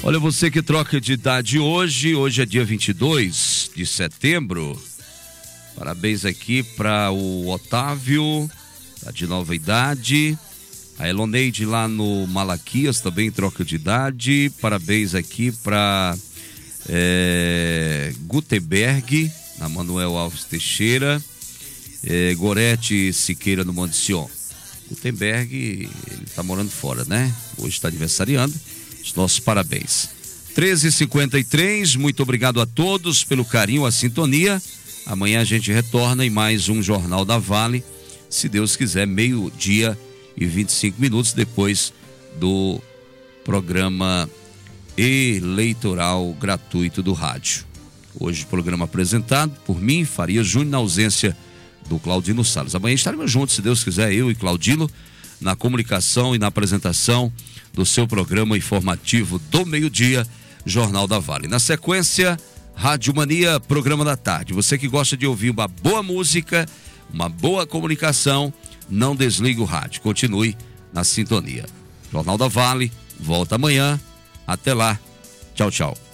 Olha, você que troca de idade hoje é dia 22 de setembro. Parabéns aqui para o Otávio, tá de nova idade. A Eloneide lá no Malaquias também troca de idade. Parabéns aqui para Gutenberg, na Manuel Alves Teixeira. Gorete Siqueira no Monte Sion. Gutenberg, ele tá morando fora, né? Hoje está aniversariando. Os nossos parabéns. 13h53, muito obrigado a todos pelo carinho, a sintonia. Amanhã a gente retorna em mais um Jornal da Vale, se Deus quiser, 12h25, depois do programa eleitoral gratuito do rádio. Hoje o programa apresentado por mim, Faria Júnior, na ausência do Claudino Salles. Amanhã estaremos juntos, se Deus quiser, eu e Claudino, na comunicação e na apresentação do seu programa informativo do meio-dia, Jornal da Vale. Na sequência, Rádio Mania, programa da tarde. Você que gosta de ouvir uma boa música, uma boa comunicação, não desligue o rádio, continue na sintonia. Jornal da Vale, volta amanhã. Até lá. Tchau, tchau.